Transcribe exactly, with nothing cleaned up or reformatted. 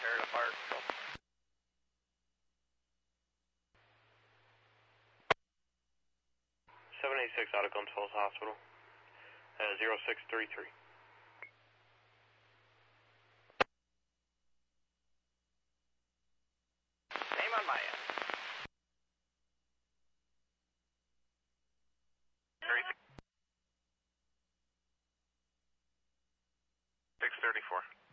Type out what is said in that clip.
Repair the fire control. seven eighty-six out of Glens Falls Hospital. Uh, zero six three three. Same on my end. six thirty-four.